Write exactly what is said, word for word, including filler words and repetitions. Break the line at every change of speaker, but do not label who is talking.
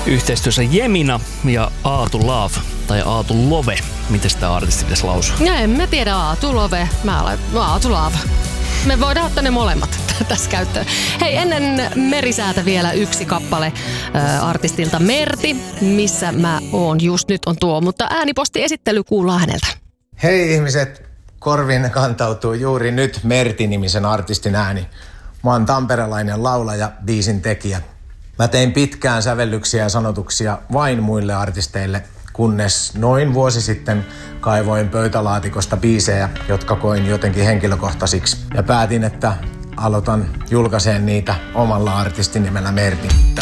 Yhteistyössä Jemina ja Aatu Love, tai Aatu Love. Miten sitä artisti pitäisi lausua?
Ja en mä tiedä, Aatu Love. Mä olen Aatu Love. Me voidaan ottaa ne molemmat tässä käyttöön. Hei, ennen Merisäätä vielä yksi kappale ää, artistilta Merti. Missä mä oon just nyt on tuo, mutta äänipostiesittely kuullaan häneltä.
Hei ihmiset, korviin kantautuu juuri nyt Merti-nimisen artistin ääni. Mä oon tamperelainen laulaja, biisin tekijä. Mä tein pitkään sävellyksiä ja sanotuksia vain muille artisteille, kunnes noin vuosi sitten kaivoin pöytälaatikosta biisejä, jotka koin jotenkin henkilökohtaisiksi. Ja päätin, että aloitan julkaiseen niitä omalla artistin nimellä Merti.